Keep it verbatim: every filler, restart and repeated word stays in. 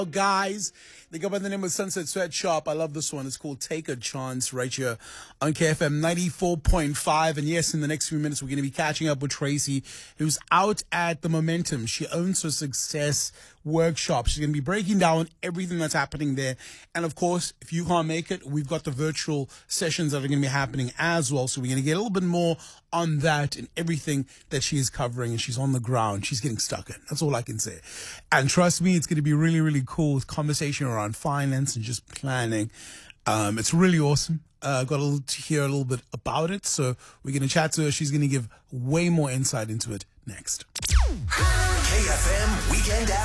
Guys, they go by the name of Sunset Sweatshop. I love this one. It's called Take a Chance right here on K F M ninety-four point five. And yes, in the next few minutes, we're going to be catching up with Tracy, who's out at the Momentum. She owns her Success workshop. She's going to be breaking down everything that's happening there. And of course, if you can't make it, we've got the virtual sessions that are going to be happening as well. So we're going to get a little bit more on that and everything that she is covering. And she's on the ground. She's getting stuck in. That's all I can say. And trust me, it's going to be really, really cool conversation around finance and just planning. Um, it's really awesome. Uh, got a little, to hear a little bit about it. So we're going to chat to her. She's going to give way more insight into it next. K F M Weekend